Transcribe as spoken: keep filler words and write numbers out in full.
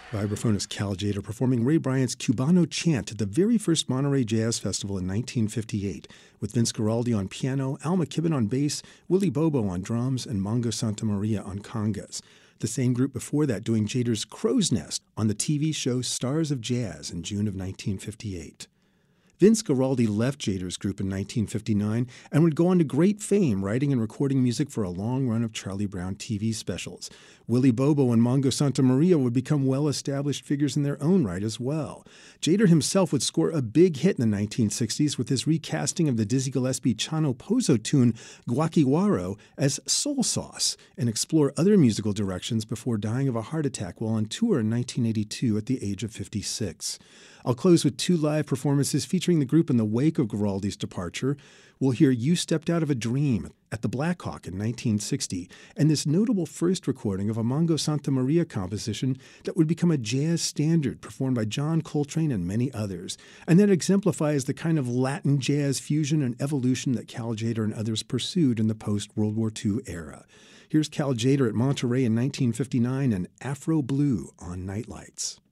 Vibraphonist Cal Tjader performing Ray Bryant's Cubano Chant at the very first Monterey Jazz Festival in nineteen fifty-eight, with Vince Guaraldi on piano, Al McKibben on bass, Willie Bobo on drums, and Mongo Santamaria on congas. The same group before that doing Tjader's Crow's Nest on the T V show Stars of Jazz in June of nineteen fifty-eight. Vince Guaraldi left Tjader's group in nineteen fifty-nine and would go on to great fame, writing and recording music for a long run of Charlie Brown T V specials. Willie Bobo and Mongo Santamaria would become well-established figures in their own right as well. Tjader himself would score a big hit in the nineteen sixties with his recasting of the Dizzy Gillespie Chano Pozo tune Guaquiwaro as Soul Sauce, and explore other musical directions before dying of a heart attack while on tour in nineteen eighty-two at the age of fifty-six. I'll close with two live performances featuring the group in the wake of Guaraldi's departure. We'll hear You Stepped Out of a Dream at the Black Hawk in nineteen sixty, and this notable first recording of a Mongo Santamaria composition that would become a jazz standard performed by John Coltrane and many others, and that exemplifies the kind of Latin jazz fusion and evolution that Cal Tjader and others pursued in the post-World War Two era. Here's Cal Tjader at Monterey in nineteen fifty-nine and Afro Blue on Nightlights.